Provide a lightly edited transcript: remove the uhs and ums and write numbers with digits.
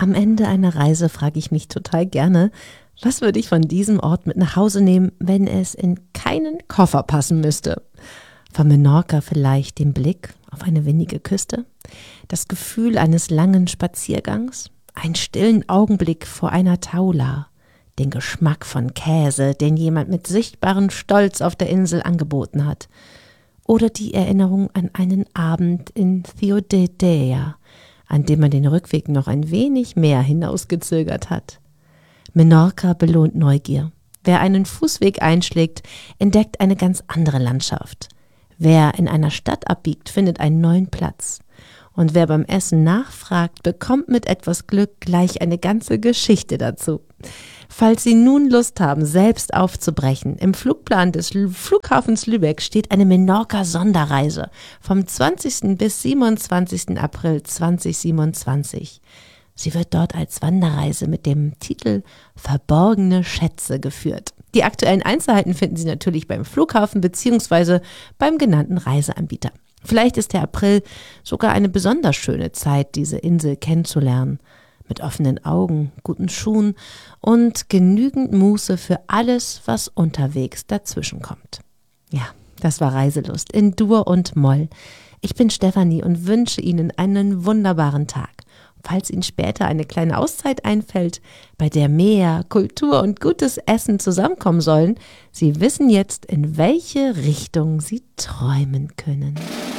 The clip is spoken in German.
Am Ende einer Reise frage ich mich total gerne, was würde ich von diesem Ort mit nach Hause nehmen, wenn es in keinen Koffer passen müsste? Von Menorca vielleicht den Blick auf eine windige Küste, das Gefühl eines langen Spaziergangs, einen stillen Augenblick vor einer Taula, den Geschmack von Käse, den jemand mit sichtbarem Stolz auf der Insel angeboten hat, oder die Erinnerung an einen Abend in Ciudadella, an dem man den Rückweg noch ein wenig mehr hinausgezögert hat. Menorca belohnt Neugier. Wer einen Fußweg einschlägt, entdeckt eine ganz andere Landschaft. Wer in einer Stadt abbiegt, findet einen neuen Platz. Und wer beim Essen nachfragt, bekommt mit etwas Glück gleich eine ganze Geschichte dazu. Falls Sie nun Lust haben, selbst aufzubrechen, im Flugplan des Flughafens Lübeck steht eine Menorca-Sonderreise vom 20. bis 27. April 2027. Sie wird dort als Wanderreise mit dem Titel Verborgene Schätze geführt. Die aktuellen Einzelheiten finden Sie natürlich beim Flughafen bzw. beim genannten Reiseanbieter. Vielleicht ist der April sogar eine besonders schöne Zeit, diese Insel kennenzulernen. Mit offenen Augen, guten Schuhen und genügend Muße für alles, was unterwegs dazwischen kommt. Ja, das war Reiselust in Dur und Moll. Ich bin Stefanie und wünsche Ihnen einen wunderbaren Tag. Falls Ihnen später eine kleine Auszeit einfällt, bei der Meer, Kultur und gutes Essen zusammenkommen sollen, Sie wissen jetzt, in welche Richtung Sie träumen können.